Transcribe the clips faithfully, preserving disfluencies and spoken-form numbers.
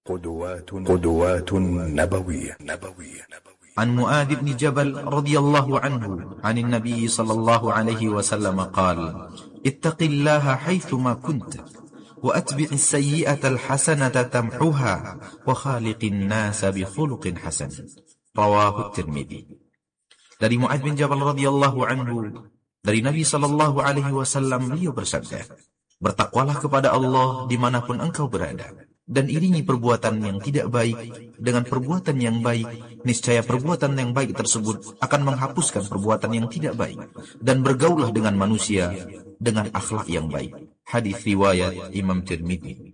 قدوات قدوات نبوية نبوية عن معاذ بن جبل رضي الله عنه عن النبي صلى الله عليه وسلم قال: اتق الله حيثما كنت وأتبع السيئة الحسنة تمحها وخالق الناس بخلق حسن. رواه الترمذي. Dari Mu'adz bin Jabal radhiyallahu anhu, dari Nabi sallallahu alaihi wasallam, beliau bersabda, bertakwalah kepada Allah dimanapun engkau berada, dan iringi perbuatan yang tidak baik dengan perbuatan yang baik, niscaya perbuatan yang baik tersebut akan menghapuskan perbuatan yang tidak baik, dan bergaulah dengan manusia dengan akhlak yang baik. Hadis riwayat Imam Tirmidzi.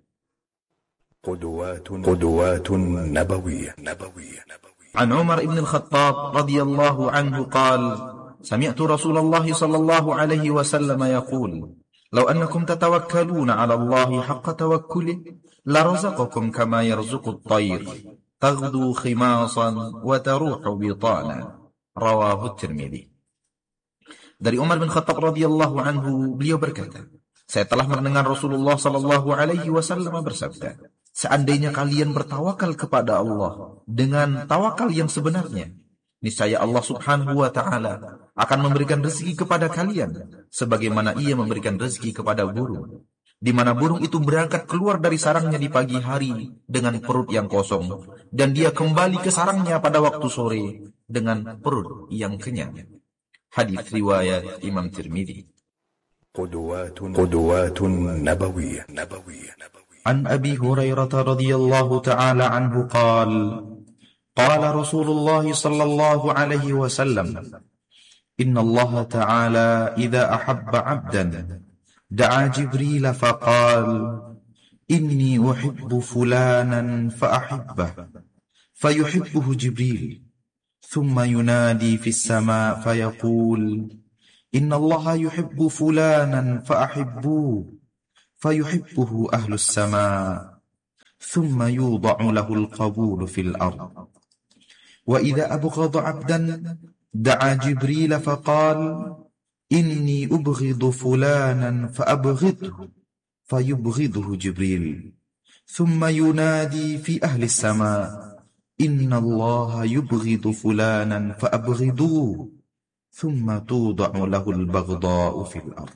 قدوات قدوات نبوية نبوية عن عمر بن الخطاب رضي الله عنه قال: سمعت رسول الله صلى الله عليه وسلم يقول: لو أنكم تتوكلون على الله حق توكله لرزقكم كما يرزق الطير تغدو خماصا وتروح بطانا. رواه الترمذي. Dari Umar bin Khattab radhiyallahu anhu, beliau berkata, saya telah mendengar Rasulullah sallallahu alaihi wasallam bersabda, seandainya kalian bertawakal kepada Allah dengan tawakal yang sebenarnya, niscaya Allah subhanahu wa ta'ala akan memberikan rezeki kepada kalian sebagaimana ia memberikan rezeki kepada burung, di mana burung itu berangkat keluar dari sarangnya di pagi hari dengan perut yang kosong, dan dia kembali ke sarangnya pada waktu sore dengan perut yang kenyang. Hadis riwayat Imam Tirmidzi. قدوات قدوات نبوية نبوية عن أبي هريرة رضي الله تعالى عنه قال: قال رسول الله صلى الله عليه وسلم: إن الله تعالى إذا أحب عبدا دعا جبريل فقال: إني أحب فلانا فأحبه، فيحبه جبريل، ثم ينادي في السماء فيقول: إن الله يحب فلانا فأحبوه، فيحبه أهل السماء، ثم يوضع له القبول في الأرض. وإذا أبغض عبدا دعا جبريل فقال: إني أبغض فلانا فأبغضه، فيبغضه جبريل، ثم ينادي في أهل السماء: إن الله يبغض فلانا فأبغضوه، ثم توضع له البغضاء في الأرض.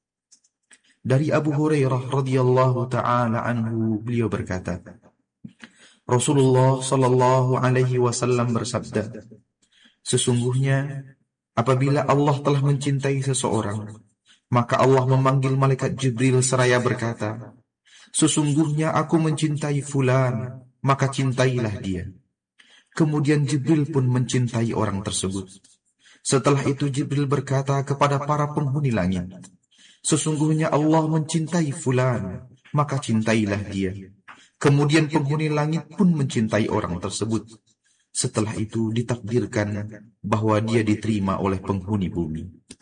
Dari Abu Hurairah radhiyallahu taala anhu, beliau berkata, Rasulullah sallallahu alaihi wasallam bersabda, sesungguhnya apabila Allah telah mencintai seseorang, maka Allah memanggil malaikat Jibril seraya berkata, sesungguhnya aku mencintai fulan, maka cintailah dia. Kemudian Jibril pun mencintai orang tersebut. Setelah itu Jibril berkata kepada para penghuni langit, sesungguhnya Allah mencintai fulan, maka cintailah dia. Kemudian penghuni langit pun mencintai orang tersebut. Setelah itu ditakdirkan bahwa dia diterima oleh penghuni bumi.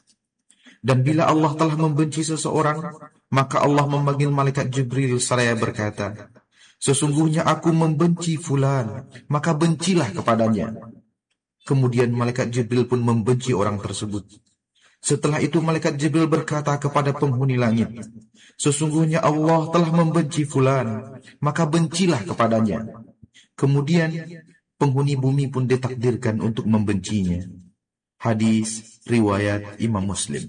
Dan bila Allah telah membenci seseorang, maka Allah memanggil malaikat Jibril seraya berkata, sesungguhnya aku membenci fulan, maka bencilah kepadanya. Kemudian malaikat Jibril pun membenci orang tersebut. Setelah itu malaikat Jibril berkata kepada penghuni langit, sesungguhnya Allah telah membenci fulan, maka bencilah kepadanya. Kemudian penghuni bumi pun ditakdirkan untuk membencinya. Hadis riwayat Imam Muslim.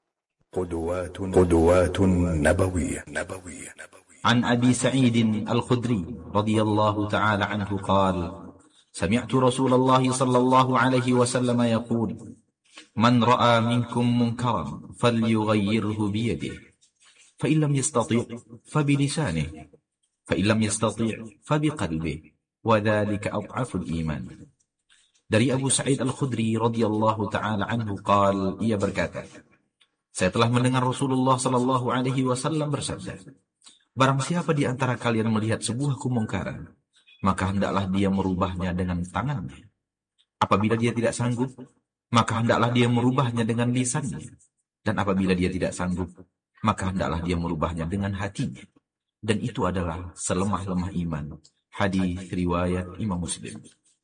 قدوات قدوات نبوية نبوية عن أبي سعيد الخدري رضي الله تعالى عنه قال: سمعت رسول الله صلى الله عليه وسلم يقول: من رأى منكم منكرا فليغيره بيده، فإن لم يستطيع فبلسانه، فإن لم يستطيع فبقلبه، وذلك أضعف الإيمان. Dari Abu Sa'id Al-Khudri radhiyallahu ta'ala anhu qal, ia berkata, saya telah mendengar Rasulullah sallallahu alaihi wasallam bersabda, barang siapa di antara kalian melihat sebuah kemungkaran, maka hendaklah dia merubahnya dengan tangannya. Apabila dia tidak sanggup, maka hendaklah dia merubahnya dengan lisannya. Dan apabila dia tidak sanggup, maka hendaklah dia merubahnya dengan hatinya. Dan itu adalah selemah-lemah iman. Hadis riwayat Imam Muslim.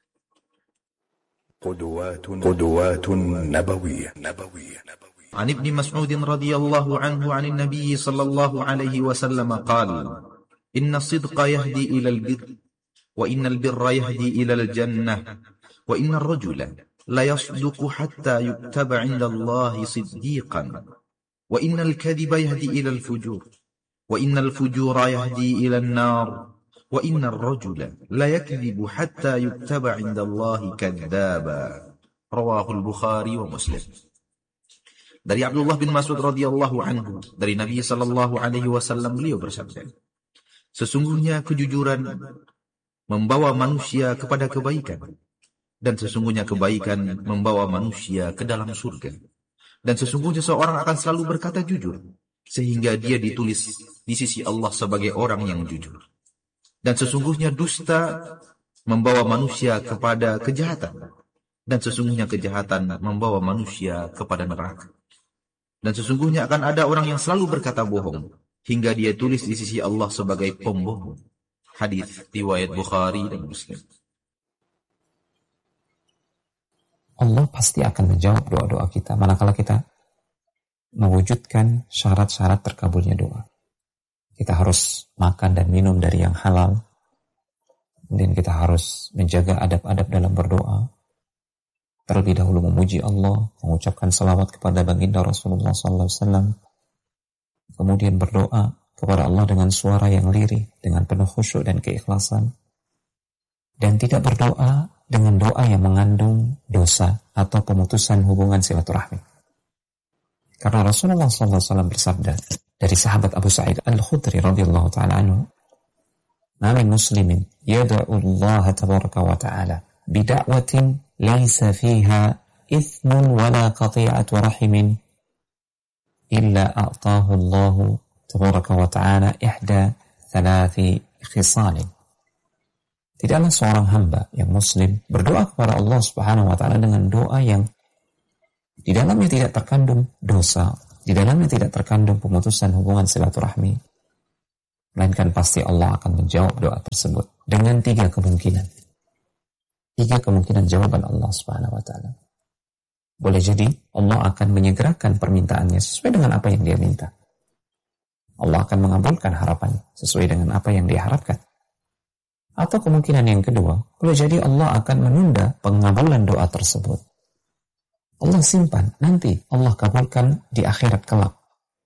قدوات قدوات نبوية نبوية عن ابن مسعود رضي الله عنه عن النبي صلى الله عليه وسلم قال: إن الصدق يهدي إلى البر وإن البر يهدي إلى الجنة وإن الرجل لا يصدق حتى يكتب عند الله صديقا وإن الكذب يهدي إلى الفجور وإن الفجور يهدي إلى النار وإن الرجل لا يكذب حتى يكتب عند الله كذابا. رواه البخاري ومسلم. Dari Abdullah bin Mas'ud radhiyallahu anhu, dari Nabi sallallahu alaihi wasallam, beliau bersabda, sesungguhnya kejujuran membawa manusia kepada kebaikan, dan sesungguhnya kebaikan membawa manusia ke dalam surga, dan sesungguhnya seorang akan selalu berkata jujur sehingga dia ditulis di sisi Allah sebagai orang yang jujur, dan sesungguhnya dusta membawa manusia kepada kejahatan, dan sesungguhnya kejahatan membawa manusia kepada neraka. Dan sesungguhnya akan ada orang yang selalu berkata bohong hingga dia tulis di sisi Allah sebagai pembohong. Hadis riwayat Bukhari dan Muslim. Allah pasti akan menjawab doa-doa kita manakala kita mewujudkan syarat-syarat terkabulnya doa. Kita harus makan dan minum dari yang halal. Kemudian kita harus menjaga adab-adab dalam berdoa. Terlebih dahulu memuji Allah, mengucapkan salawat kepada baginda Rasulullah sallallahu alaihi wasallam. Kemudian berdoa kepada Allah dengan suara yang lirih, dengan penuh khusyuk dan keikhlasan. Dan tidak berdoa dengan doa yang mengandung dosa atau pemutusan hubungan silaturahmi. Karena Rasulullah sallallahu alaihi wasallam bersabda dari sahabat Abu Sa'id Al-Khudri radhiyallahu ta'ala anhu, "Ma min muslimin yad'u Allah tabaraka wa ta'ala bida'watin laisa fiha ithmun wala qati'atu rahimin illa a'tahu Allah tabaraka wa ta'ala ihda thalathi khisalin." Tidaklah seorang hamba yang muslim berdoa kepada Allah Subhanahu wa ta'ala dengan doa yang di dalamnya tidak terkandung dosa, di dalamnya tidak terkandung pemutusan hubungan silaturahmi, melainkan pasti Allah akan menjawab doa tersebut dengan tiga kemungkinan. Tiga kemungkinan jawaban Allah Subhanahu wa ta'ala. Boleh jadi Allah akan menyegerakan permintaannya sesuai dengan apa yang dia minta. Allah akan mengabulkan harapannya sesuai dengan apa yang dia harapkan. Atau kemungkinan yang kedua, boleh jadi Allah akan menunda pengabulan doa tersebut. Allah simpan, nanti Allah kabulkan di akhirat kelak.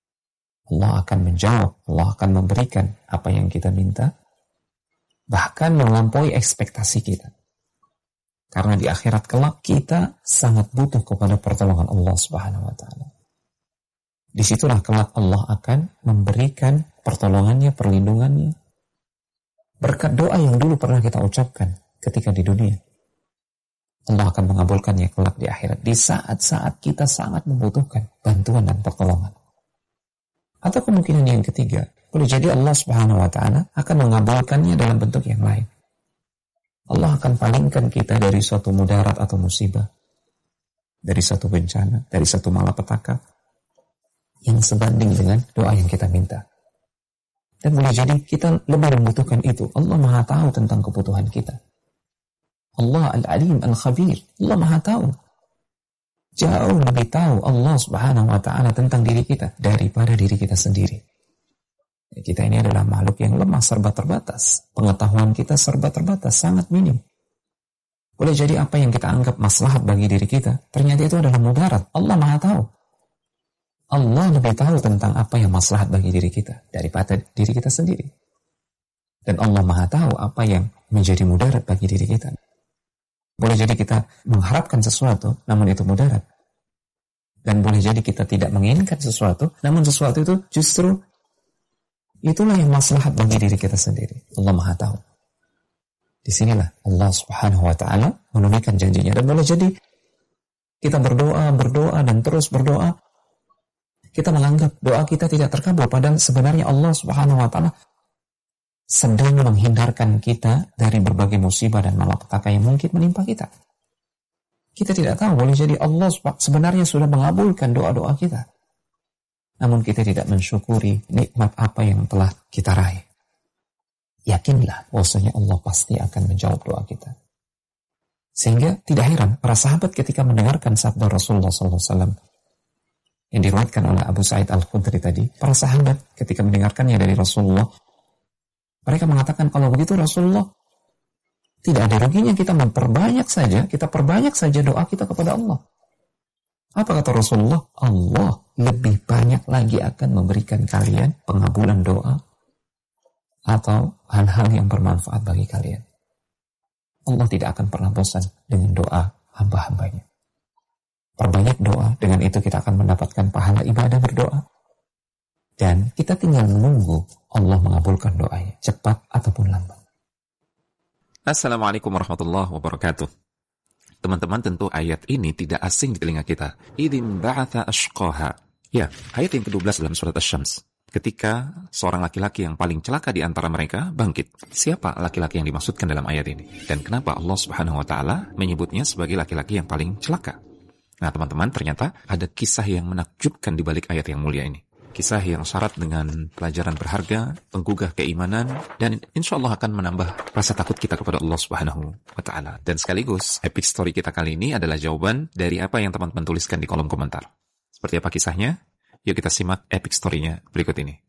Allah akan menjawab, Allah akan memberikan apa yang kita minta, bahkan melampaui ekspektasi kita. Karena di akhirat kelak kita sangat butuh kepada pertolongan Allah Subhanahu wa ta'ala. Disitulah kelak Allah akan memberikan pertolongannya, perlindungannya, berkat doa yang dulu pernah kita ucapkan ketika di dunia. Allah akan mengabulkannya kelak di akhirat, di saat-saat kita sangat membutuhkan bantuan dan pertolongan. Atau kemungkinan yang ketiga, boleh jadi Allah Subhanahu wa ta'ala akan mengabulkannya dalam bentuk yang lain. Allah akan palingkan kita dari suatu mudarat atau musibah, dari satu bencana, dari satu malapetaka yang sebanding dengan doa yang kita minta. Dan boleh jadi kita lebih membutuhkan itu. Allah Maha tahu tentang kebutuhan kita. Allah Al-Alim Al-Khabir. Allah Maha tahu. Jauh lebih tahu Allah Subhanahu wa ta'ala tentang diri kita daripada diri kita sendiri. Kita ini adalah makhluk yang lemah, serba terbatas. Pengetahuan kita serba terbatas, sangat minim. Boleh jadi apa yang kita anggap maslahat bagi diri kita, ternyata itu adalah mudarat. Allah Maha tahu. Allah lebih tahu tentang apa yang maslahat bagi diri kita daripada diri kita sendiri. Dan Allah Maha tahu apa yang menjadi mudarat bagi diri kita. Boleh jadi kita mengharapkan sesuatu, namun itu mudarat. Dan boleh jadi kita tidak menginginkan sesuatu, namun sesuatu itu justru itulah yang maslahat bagi diri kita sendiri. Allah Maha tahu. Disinilah Allah Subhanahu wa ta'ala menunaikan janjinya. Dan boleh jadi kita berdoa, berdoa, dan terus berdoa. Kita menganggap doa kita tidak terkabul. Padahal sebenarnya Allah Subhanahu wa ta'ala sedang menghindarkan kita dari berbagai musibah dan malapetaka yang mungkin menimpa kita. Kita tidak tahu, boleh jadi Allah sebenarnya sudah mengabulkan doa-doa kita. Namun kita tidak mensyukuri nikmat apa yang telah kita raih. Yakinlah bahwasanya Allah pasti akan menjawab doa kita. Sehingga tidak heran para sahabat ketika mendengarkan sabda Rasulullah sallallahu alaihi wasallam yang diriwayatkan oleh Abu Sa'id Al-Khudri tadi, para sahabat ketika mendengarkannya dari Rasulullah, mereka mengatakan, kalau begitu Rasulullah, Tidak ada ruginya kita memperbanyak saja, kita perbanyak saja doa kita kepada Allah. Apa kata Rasulullah? Allah lebih banyak lagi akan memberikan kalian pengabulan doa atau hal-hal yang bermanfaat bagi kalian. Allah tidak akan pernah bosan dengan doa hamba-hambanya. Perbanyak doa, dengan itu kita akan mendapatkan pahala ibadah berdoa. Dan kita tinggal menunggu Allah mengabulkan doanya, cepat ataupun lambat. Assalamualaikum warahmatullahi wabarakatuh. Teman-teman, tentu ayat ini tidak asing di telinga kita. Idzin ba'atha ashqaha. Ya, ayat yang kedua belas dalam surat Asy-Syams. Ketika seorang laki-laki yang paling celaka di antara mereka bangkit. Siapa laki-laki yang dimaksudkan dalam ayat ini? Dan kenapa Allah Subhanahu wa taala menyebutnya sebagai laki-laki yang paling celaka? Nah, teman-teman, ternyata ada kisah yang menakjubkan di balik ayat yang mulia ini. Kisah yang syarat dengan pelajaran berharga, penggugah keimanan, dan insya Allah akan menambah rasa takut kita kepada Allah Subhanahu wa taala. Dan sekaligus, epic story kita kali ini adalah jawaban dari apa yang teman-teman tuliskan di kolom komentar. Seperti apa kisahnya? Yuk kita simak epic story-nya berikut ini.